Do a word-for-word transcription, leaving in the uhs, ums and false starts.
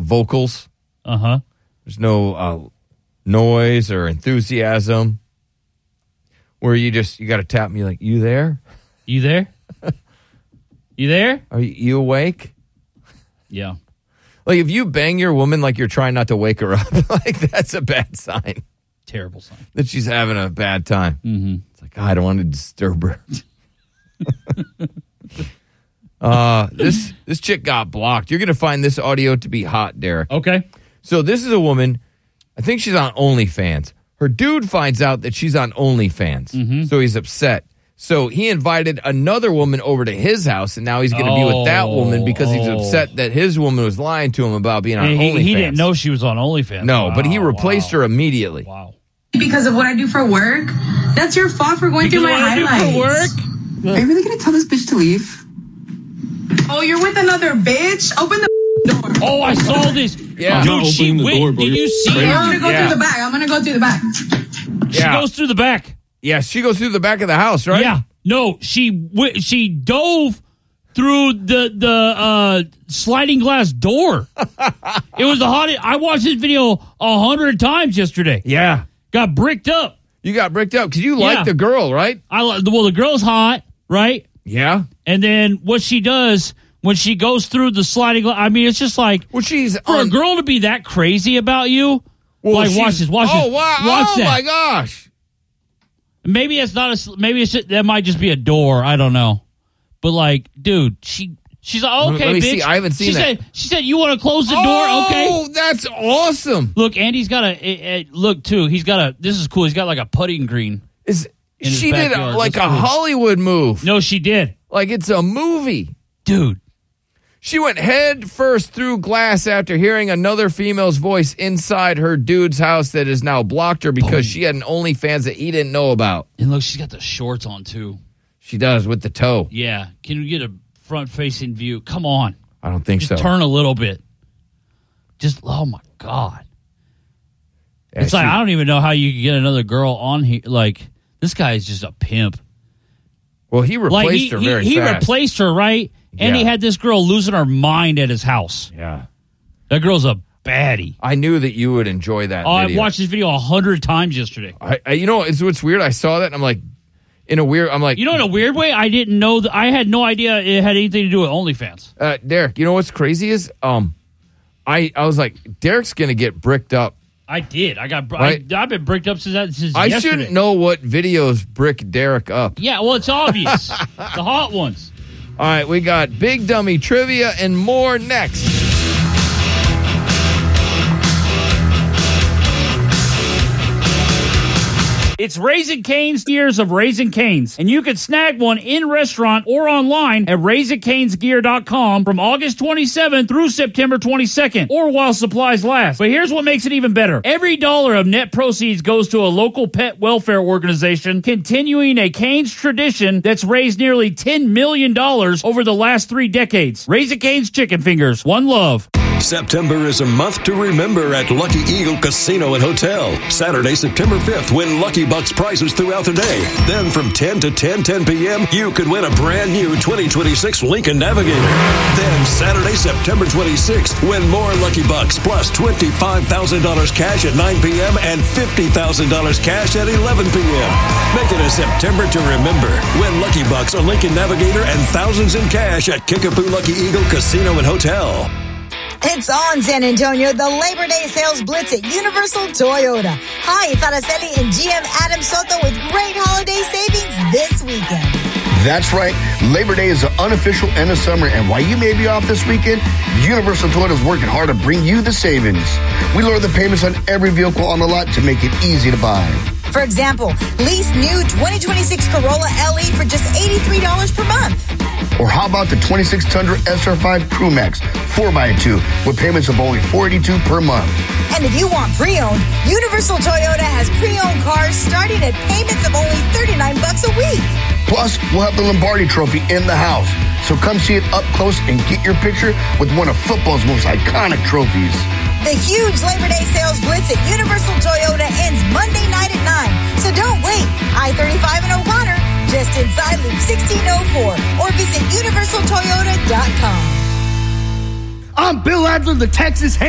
vocals. Uh-huh. There's no uh, noise or enthusiasm. Where you just, you got to tap me like, you there? You there? You there? Are you, you awake? Yeah. Like if you bang your woman like you're trying not to wake her up, like that's a bad sign. Terrible sign. That she's having a bad time. Mm-hmm. It's like, God, I don't want to disturb her. uh, this this chick got blocked. You're going to find this audio to be hot, Derek. Okay. So this is a woman, I think she's on OnlyFans. Her dude finds out that she's on OnlyFans, mm-hmm. so he's upset. So he invited another woman over to his house, and now he's going to oh, be with that woman because he's upset that his woman was lying to him about being on he, OnlyFans. He didn't know she was on OnlyFans. No, wow, but he replaced wow. her immediately. Wow. Because of what I do for work, that's your fault for going because through my what highlights. I do for work? Are you really going to tell this bitch to leave? Oh, you're with another bitch? Open the door. Oh, I saw this. Yeah. Dude, she went. Door, did you see her? I'm going to go yeah. through the back. I'm going to go through the back. She yeah. goes through the back. Yeah, she goes through the back of the house, right? Yeah. No, she w- she dove through the the uh, sliding glass door. It was the hottest. I watched this video a hundred times yesterday. Yeah. Got bricked up. You got bricked up because you yeah. like the girl, right? I like well, the girl's hot, right? Yeah. And then what she does when she goes through the sliding glass, I mean, it's just like well, she's for on- a girl to be that crazy about you. Well, like watch this, watch oh, this. Wow. Watch oh that. my gosh. Maybe it's not a. Maybe it's that might just be a door. I don't know. But like, dude, she she's like, okay, Let me bitch. see. I haven't seen she that. Said, she said, you want to close the oh, door? Okay. Oh, that's awesome. Look, Andy's got a, a, a look too. He's got a. This is cool. He's got like a putting green. Is she did backyard. like That's a cool. Hollywood move? No, she did. Like it's a movie, dude. She went head first through glass after hearing another female's voice inside her dude's house that has now blocked her because Boom. she had an OnlyFans that he didn't know about. And look, she's got the shorts on, too. She does, with the toe. Yeah. Can you get a front-facing view? Come on. I don't think Just so. Just turn a little bit. Just, oh, my God. Yeah, it's she, like, I don't even know how you can get another girl on here. Like, this guy is just a pimp. Well, he replaced like he, her he, very he fast. He replaced her, right? And yeah. he had this girl losing her mind at his house. Yeah. That girl's a baddie. I knew that you would enjoy that oh, video. I watched this video a hundred times yesterday. I, I, you know, it's what's weird. I saw that, and I'm like, in a weird, I'm like... You know, in a weird way, I didn't know, that, I had no idea it had anything to do with OnlyFans. Uh, Derek, you know what's crazy is, um, I, I was like, Derek's going to get bricked up. I did. I got. Right? I, I've been bricked up since that. Since I yesterday. shouldn't know what videos brick Derek up. Yeah, well, it's obvious. The hot ones. All right, we got Big Dummy Trivia and more next. It's Raising Cane's Years of Raising Cane's, and you can snag one in restaurant or online at raising canes gear dot com from August twenty-seventh through September twenty-second, or while supplies last. But here's what makes it even better. Every dollar of net proceeds goes to a local pet welfare organization, continuing a Cane's tradition that's raised nearly ten million dollars over the last three decades. Raising Cane's Chicken Fingers. One love. September is a month to remember at Lucky Eagle Casino and Hotel. Saturday, September fifth, win Lucky Bucks prizes throughout the day. Then from ten to ten ten p.m., you could win a brand new twenty twenty-six Lincoln Navigator. Then Saturday, September twenty-sixth, win more Lucky Bucks plus twenty-five thousand dollars cash at nine p.m. and fifty thousand dollars cash at eleven p.m. Make it a September to remember. Win Lucky Bucks, a Lincoln Navigator, and thousands in cash at Kickapoo Lucky Eagle Casino and Hotel. It's on, San Antonio, the Labor Day Sales Blitz at Universal Toyota. Hi, it's Araceli and G M Adam Soto with great holiday savings this weekend. That's right. Labor Day is the unofficial end of summer, and while you may be off this weekend, Universal Toyota is working hard to bring you the savings. We lower the payments on every vehicle on the lot to make it easy to buy. For example, lease new twenty twenty-six Corolla L E for just eighty-three dollars per month. Or how about the twenty-six Tundra S R five Crew Max four by two with payments of only four hundred eighty-two dollars per month. And if you want pre-owned, Universal Toyota has pre-owned cars starting at payments of only thirty-nine bucks a week. Plus, we'll have the Lombardi Trophy in the house. So come see it up close and get your picture with one of football's most iconic trophies. The huge Labor Day Sales Blitz at Universal Toyota ends Monday night at nine. So don't wait. I thirty-five in O'Connor, just inside Loop sixteen oh four, or visit universal toyota dot com. I'm Bill Adler, the Texas